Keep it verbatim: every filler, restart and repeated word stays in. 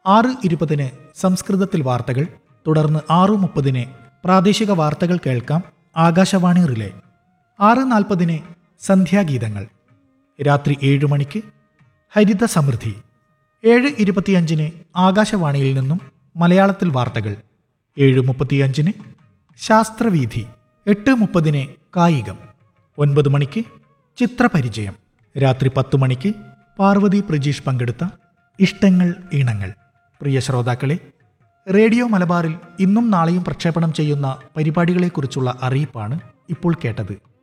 ആറ് ഇരുപതിന് സംസ്കൃതത്തിൽ വാർത്തകൾ, തുടർന്ന് ആറു മുപ്പതിന് പ്രാദേശിക വാർത്തകൾ കേൾക്കാം ആകാശവാണി റിലേ. ആറ് നാൽപ്പതിന് സന്ധ്യാഗീതങ്ങൾ. രാത്രി ഏഴ് മണിക്ക് ഹരിത സമൃദ്ധി. ഏഴ് ഇരുപത്തിയഞ്ചിന് ആകാശവാണിയിൽ നിന്നും മലയാളത്തിൽ വാർത്തകൾ. ഏഴ് മുപ്പത്തിയഞ്ചിന് ശാസ്ത്രവീഥി. എട്ട് മുപ്പതിന് കായികം. ഒൻപത് മണിക്ക് ചിത്രപരിചയം. രാത്രി പത്ത് മണിക്ക് പാർവതി പ്രജീഷ് പങ്കെടുത്ത ഇഷ്ടങ്ങൾ ഈണങ്ങൾ. പ്രിയ ശ്രോതാക്കളെ, റേഡിയോ മലബാറിൽ ഇന്നും നാളെയും പ്രക്ഷേപണം ചെയ്യുന്ന പരിപാടികളെക്കുറിച്ചുള്ള അറിയിപ്പാണ് ഇപ്പോൾ കേട്ടത്.